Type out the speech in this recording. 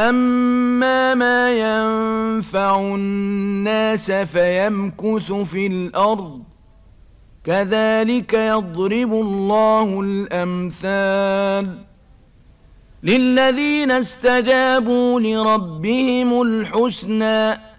وأما ما ينفع الناس فيمكث في الأرض كذلك يضرب الله الأمثال للذين استجابوا لربهم الحسنى